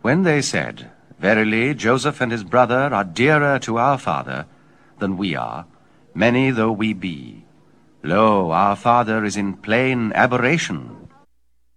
When they said, Verily, Joseph and his brother are dearer to our father than we are, many though we be, lo, our father is in plain aberration.